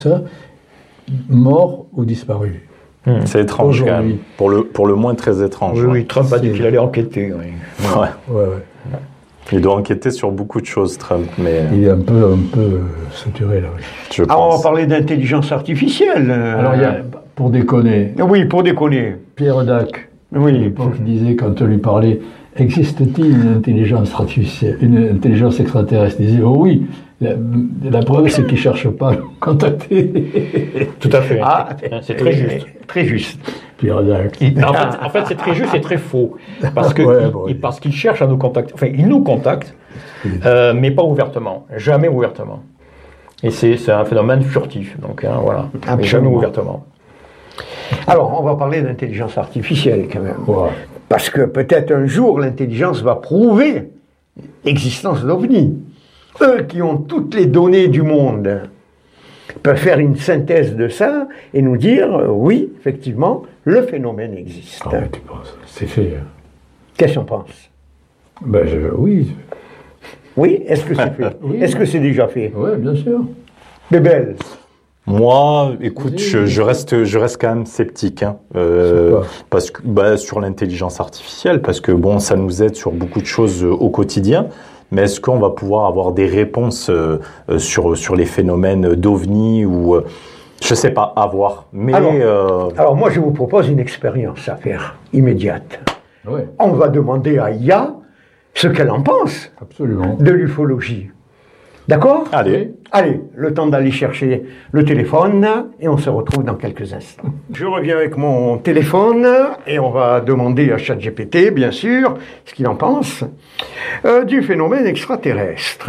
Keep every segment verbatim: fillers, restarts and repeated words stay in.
ça, mort ou disparu. Mmh. C'est étrange quand même, pour le, pour le moins très étrange. Oui, ouais. oui, Trump a dit qu'il allait enquêter. Oui. Ouais. Ouais, ouais. Il doit enquêter sur beaucoup de choses, Trump, mais... Il est un peu, un peu euh, saturé, là, oui. Je Alors, pense. on va parler d'intelligence artificielle. euh, Alors, il y a, pour déconner, Oui, pour déconner. Pierre Dac, à Oui. l'époque, il disait, quand on lui parlait, existe-t-il une intelligence artificielle, une intelligence extraterrestre? Il disait, oh oui, la, la preuve, c'est qu'il ne cherche pas à nous contacter. Tout à fait. Ah, c'est très juste. Très juste. Pierre Dac. Il- en fait, en fait, c'est très juste et très faux. Parce que Ouais, il- bon, il- oui. parce qu'il cherche à nous contacter. Enfin, il nous contacte, euh, mais pas ouvertement. Jamais ouvertement. Et c'est c'est un phénomène furtif. Donc, hein, voilà. Mais jamais Absolument. ouvertement. Alors, on va parler d'intelligence artificielle quand même. Ouais. Parce que peut-être un jour, l'intelligence va prouver l'existence d'OVNI. Eux qui ont toutes les données du monde peuvent faire une synthèse de ça et nous dire, euh, oui, effectivement, le phénomène existe. Ah, tu penses, c'est fait. hein. Qu'est-ce qu'on pense? Ben, je- oui, Oui, est-ce que c'est fait? Oui. Est-ce que c'est déjà fait? ouais, bien sûr. Bébel. Moi, écoute, Vas-y. je, je reste, je reste quand même sceptique, hein, euh, Sur quoi parce que bah, sur l'intelligence artificielle, parce que bon, ça nous aide sur beaucoup de choses euh, au quotidien. Mais est-ce qu'on va pouvoir avoir des réponses euh, euh, sur sur les phénomènes d'OVNI ou euh, je sais pas, à voir. Mais Alors, euh, Alors moi, je vous propose une expérience à faire immédiate. Ouais, On va demander à I A ce qu'elle en pense absolument. de l'ufologie. D'accord? allez, Allez, le temps d'aller chercher le téléphone et on se retrouve dans quelques instants. Je reviens avec mon téléphone et on va demander à ChatGPT, bien sûr, ce qu'il en pense euh, du phénomène extraterrestre.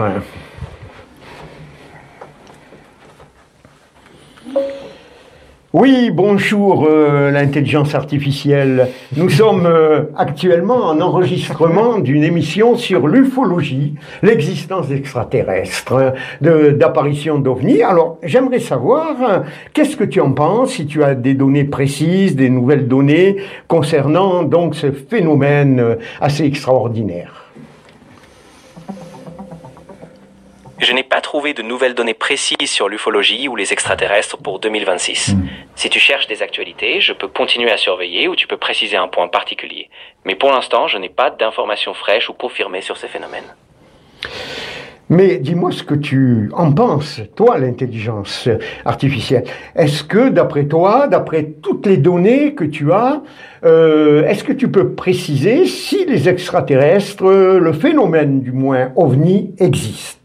Oui, bonjour euh, l'intelligence artificielle. Nous sommes euh, actuellement en enregistrement d'une émission sur l'ufologie, l'existence extraterrestre, de- d'apparition d'OVNI. Alors, j'aimerais savoir, euh, qu'est-ce que tu en penses, si tu as des données précises, des nouvelles données concernant donc ce phénomène euh, assez extraordinaire. Je n'ai pas trouvé de nouvelles données précises sur l'ufologie ou les extraterrestres pour deux mille vingt-six. Mm. Si tu cherches des actualités, je peux continuer à surveiller ou tu peux préciser un point particulier. Mais pour l'instant, je n'ai pas d'informations fraîches ou confirmées sur ces phénomènes. Mais dis-moi ce que tu en penses, toi, l'intelligence artificielle. Est-ce que, d'après toi, d'après toutes les données que tu as, euh, est-ce que tu peux préciser si les extraterrestres, le phénomène du moins OVNI, existe?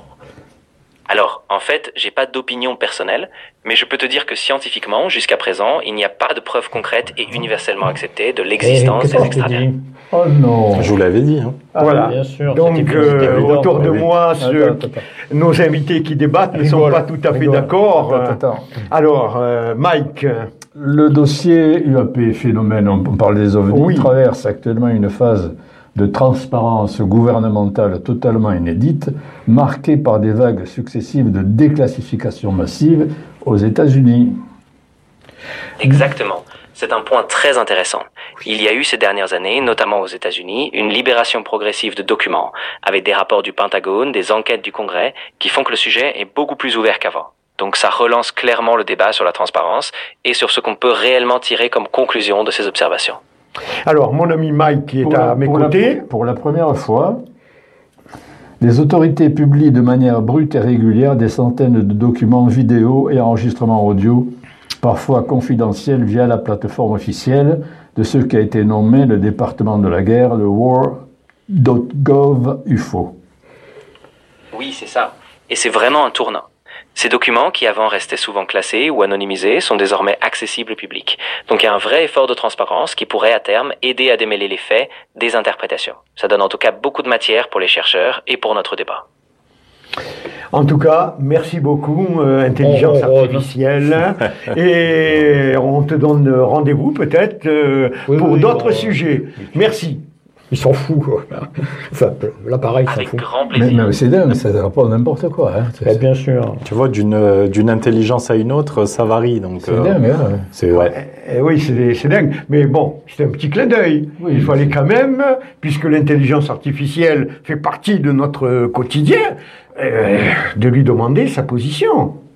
Alors, en fait, j'ai pas d'opinion personnelle, mais je peux te dire que scientifiquement, jusqu'à présent, il n'y a pas de preuves concrètes et universellement acceptées de l'existence Qu'est-ce des qu'on s'est extraterrestres. dit? Oh non. je vous l'avais dit. Hein. Ah, Voilà. Bien sûr. Donc, c'était- euh, c'était évident. autour de oui. moi, ceux- Attends, attends, attends. nos invités qui débattent ne sont Rigole, pas tout à fait rigole. d'accord. Attends, attends. Alors, euh, Mike, Le dossier U A P phénomène, on on parle des OVNI, Oui. traverse actuellement une phase de transparence gouvernementale totalement inédite, marquée par des vagues successives de déclassification massive aux États-Unis. Exactement. C'est un point très intéressant. Il y a eu ces dernières années, notamment aux États-Unis, une libération progressive de documents, avec des rapports du Pentagone, des enquêtes du Congrès, qui font que le sujet est beaucoup plus ouvert qu'avant. Donc ça relance clairement le débat sur la transparence et sur ce qu'on peut réellement tirer comme conclusion de ces observations. alors mon ami Mike qui est Pour à la- mes pour la- côtés. pour la première fois, les autorités publient de manière brute et régulière des centaines de documents vidéo et enregistrements audio, parfois confidentiels via la plateforme officielle de ce qui a été nommé le département de la guerre, le war point gov U F O. Oui, c'est ça. Et c'est vraiment un tournant. Ces documents, qui avant restaient souvent classés ou anonymisés, sont désormais accessibles au public. Donc il y a un vrai effort de transparence qui pourrait à terme aider à démêler les faits des interprétations. Ça donne en tout cas beaucoup de matière pour les chercheurs et pour notre débat. En tout cas, merci beaucoup, euh, intelligence On- on- on- artificielle. Et on te donne rendez-vous peut-être euh, Oui, pour oui, d'autres bon. sujets. Merci. Ils s'en foutent. quoi. Enfin, l'appareil s'en Avec fout. grand Mais, plaisir. mais c'est dingue, ça rapporte n'importe quoi. Hein. C'est Eh bien sûr. Tu vois, d'une euh, d'une intelligence à une autre, ça varie. Donc, c'est euh, dingue. Hein. c'est ouais. Eh, eh oui, c'est c'est dingue. Mais bon, c'est un petit clin d'œil. Oui, Il fallait c'est- quand même, puisque l'intelligence artificielle fait partie de notre quotidien, euh, de lui demander sa position.